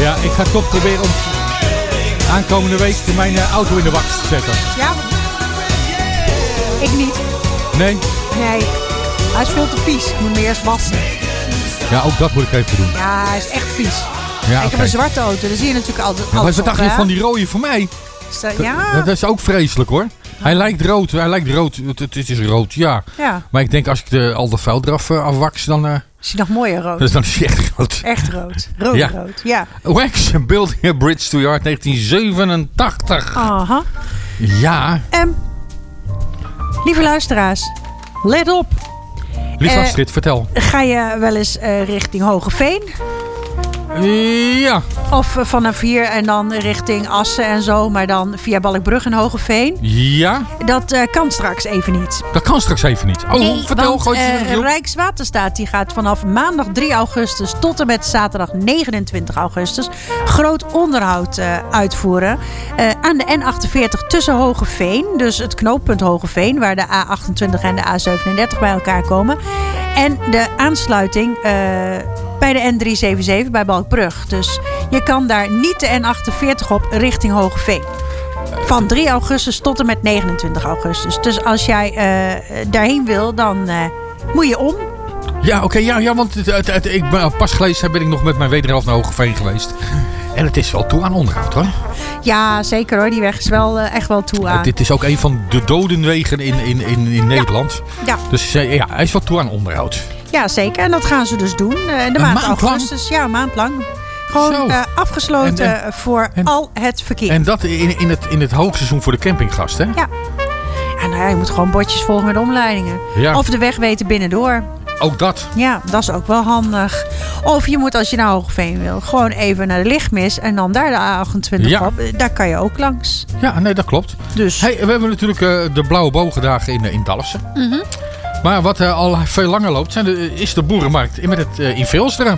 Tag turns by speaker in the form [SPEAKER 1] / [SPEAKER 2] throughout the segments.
[SPEAKER 1] Ja, ik ga toch proberen om aankomende week mijn auto in de wax te zetten.
[SPEAKER 2] Ja? Ik niet.
[SPEAKER 1] Nee?
[SPEAKER 2] Nee. Hij is veel te vies. Ik moet hem eerst wassen.
[SPEAKER 1] Ja, ook dat moet ik even doen.
[SPEAKER 2] Ja, hij is echt vies.
[SPEAKER 1] Ja,
[SPEAKER 2] Ik heb een zwarte auto. Dan zie je natuurlijk altijd
[SPEAKER 1] Ja, maar wat
[SPEAKER 2] op,
[SPEAKER 1] dacht je
[SPEAKER 2] hè?
[SPEAKER 1] van die rode voor mij?
[SPEAKER 2] Ja.
[SPEAKER 1] Dat is ook vreselijk hoor. Hij lijkt rood. Het is rood, ja.
[SPEAKER 2] Ja.
[SPEAKER 1] Maar ik denk als ik al de vuil eraf afwaks, dan...
[SPEAKER 2] Is hij nog mooier rood?
[SPEAKER 1] Dus dan is hij echt rood.
[SPEAKER 2] Echt rood. Rood,
[SPEAKER 1] Ja.
[SPEAKER 2] rood. Ja.
[SPEAKER 1] Wax Building a Bridge to Your Heart 1987.
[SPEAKER 2] Aha.
[SPEAKER 1] Ja.
[SPEAKER 2] Lieve luisteraars, let op.
[SPEAKER 1] Lief Astrid, vertel.
[SPEAKER 2] Ga je wel eens richting Hogeveen?
[SPEAKER 1] Ja.
[SPEAKER 2] Of vanaf hier en dan richting Assen en zo, maar dan via Balkbrug en Hogeveen?
[SPEAKER 1] Ja.
[SPEAKER 2] Dat kan straks even niet.
[SPEAKER 1] Dat kan straks even niet. Oh,
[SPEAKER 2] Nee,
[SPEAKER 1] vertel.
[SPEAKER 2] want Rijkswaterstaat die gaat vanaf maandag 3 augustus tot en met zaterdag 29 augustus groot onderhoud uitvoeren aan de N48 tussen Hogeveen, dus het knooppunt Hogeveen, waar de A28 en de A37 bij elkaar komen, en de aansluiting bij de N377 bij Balkbrug. Dus je kan daar niet de N48 op richting Hogeveen. Van 3 augustus tot en met 29 augustus. Dus als jij daarheen wil, dan moet je om.
[SPEAKER 1] Ja, oké. Ja, want ik ben, pas geleden ben ik nog met mijn wederhelft naar Hogeveen geweest. En het is wel toe aan onderhoud hoor.
[SPEAKER 2] Ja, zeker hoor. Die weg is wel echt wel toe aan.
[SPEAKER 1] Dit is ook een van de dodenwegen in Nederland.
[SPEAKER 2] Ja.
[SPEAKER 1] Dus ja, hij is wel toe aan onderhoud.
[SPEAKER 2] Ja, zeker. En dat gaan ze dus doen. De maand augustus. Ja, een maand lang. Gewoon afgesloten voor al het verkeer.
[SPEAKER 1] En dat in het hoogseizoen voor de campinggast, hè?
[SPEAKER 2] Ja. En nou ja, je moet gewoon bordjes volgen met omleidingen.
[SPEAKER 1] Ja.
[SPEAKER 2] Of de weg weten binnendoor.
[SPEAKER 1] Ook dat.
[SPEAKER 2] Ja, dat is ook wel handig. Of je moet, als je naar Hogeveen wil, gewoon even naar de lichtmis en dan daar de A28 op. Daar kan je ook langs.
[SPEAKER 1] Ja, nee, dat klopt.
[SPEAKER 2] Dus.
[SPEAKER 1] Hey, we hebben natuurlijk de Blauwe Bogendagen in Dalfsen.
[SPEAKER 2] Mm-hmm.
[SPEAKER 1] Maar wat al veel langer loopt, is de boerenmarkt in Vilsteren.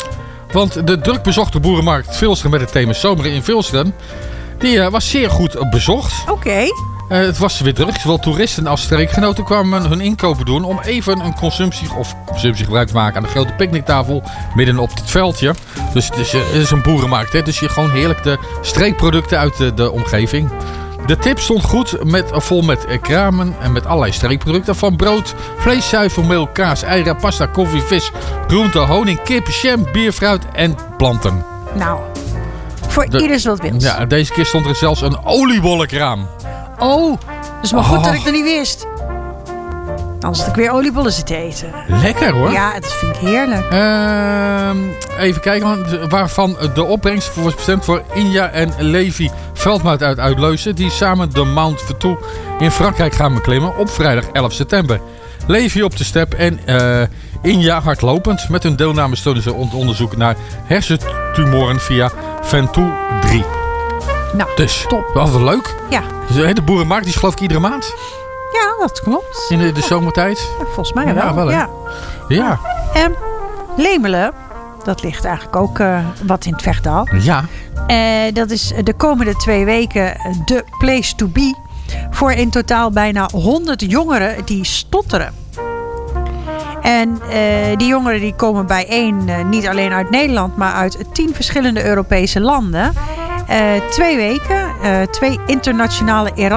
[SPEAKER 1] Want de drukbezochte boerenmarkt Vilsteren met het thema Zomer in Vilsteren, die was zeer goed bezocht.
[SPEAKER 2] Oké.
[SPEAKER 1] Het was weer druk. Zowel toeristen als streekgenoten kwamen hun inkopen doen om even een consumptiegebruik te maken aan de grote picknicktafel midden op dit veldje. Dus het is een boerenmarkt. Hè? Dus je gewoon heerlijk de streekproducten uit de omgeving. De tip stond goed vol met kramen en met allerlei streekproducten. Van brood, vlees, zuivel, meel, kaas, eieren, pasta, koffie, vis, groente, honing, kip, jam, bier, fruit en planten.
[SPEAKER 2] Nou, voor ieders wat wils.
[SPEAKER 1] Ja, deze keer stond er zelfs een oliebollenkraam.
[SPEAKER 2] Oh, dus maar goed dat ik dat niet wist. Anders had ik weer oliebollen zitten eten.
[SPEAKER 1] Lekker hoor.
[SPEAKER 2] Ja, dat vind ik heerlijk.
[SPEAKER 1] Even kijken, waarvan de opbrengst was bestemd voor Inja en Levi Veldmaat uit Uitleuzen, die samen de Mount Ventoux in Frankrijk gaan beklimmen op vrijdag 11 september. Levi op de step en Inja hardlopend. Met hun deelname steunen ze onderzoek naar hersentumoren via Ventoux 3.
[SPEAKER 2] Nou,
[SPEAKER 1] dus,
[SPEAKER 2] top.
[SPEAKER 1] Wat leuk.
[SPEAKER 2] Ja.
[SPEAKER 1] De boerenmarkt die is geloof ik iedere maand.
[SPEAKER 2] Ja, dat klopt.
[SPEAKER 1] In de zomertijd.
[SPEAKER 2] Ja, volgens mij wel.
[SPEAKER 1] Ja, wel hè? Ja.
[SPEAKER 2] En Lemelen, dat ligt eigenlijk ook wat in het Vechtdal.
[SPEAKER 1] Ja.
[SPEAKER 2] Dat is de komende 2 weken de place to be. Voor in totaal bijna 100 jongeren die stotteren. En die jongeren die komen bijeen niet alleen uit Nederland, maar uit 10 verschillende Europese landen. 2 weken, 2 internationale